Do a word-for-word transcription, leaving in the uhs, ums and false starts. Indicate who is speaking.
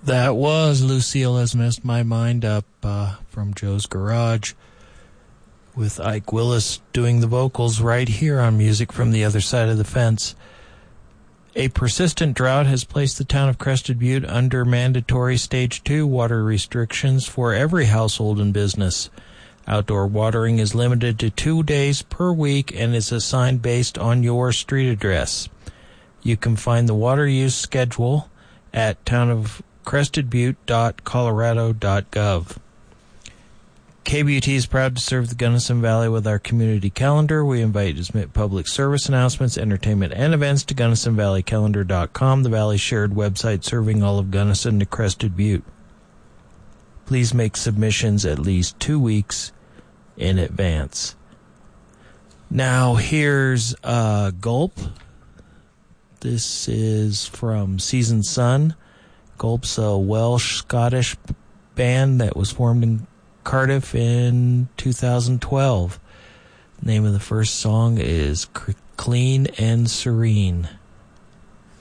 Speaker 1: That was Lucille Has Messed My Mind Up uh, from Joe's Garage, with Ike Willis doing the vocals right here on Music from the Other Side of the Fence. A persistent drought has placed the town of Crested Butte under mandatory Stage two water restrictions for every household and business. Outdoor watering is limited to two days per week and is assigned based on your street address. You can find the water use schedule at town of crested butte dot colorado dot gov. K B U T is proud to serve the Gunnison Valley with our community calendar. We invite you to submit public service announcements, entertainment, and events to gunnison valley calendar dot com, the Valley's shared website serving all of Gunnison to Crested Butte. Please make submissions at least two weeks in advance. Now here's uh, Gulp. This is from Seasoned Sun. Gulp's a Welsh-Scottish band that was formed in Cardiff in two thousand twelve. The name of the first song is Clean and Serene.